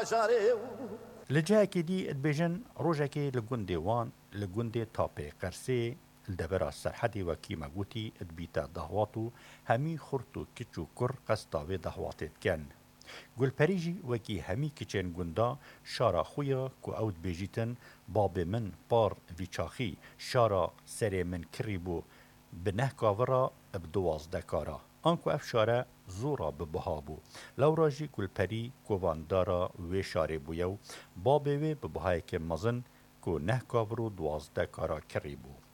لجهكي دي ادبيجن روجكي لگوندي وان لگوندي تابي قرسي الدبرا السرحدي وكيما قوتي ادبيتا دهواتو همي خورتو كيچو كر قستاوي دهواتت كان گل پریجی وکی همی کچین گندا شارا خویا کو اود بیجیتن باب من پار ویچاخی شارا سری من کریبو بنه کاورا بدواز دکارا آنکو اف شاره زورا ببهابو لوراجی گل پری کواندارا وی شاره بویو باب وی ببهای که مزن کو نه کاورو دواز دکارا کریبو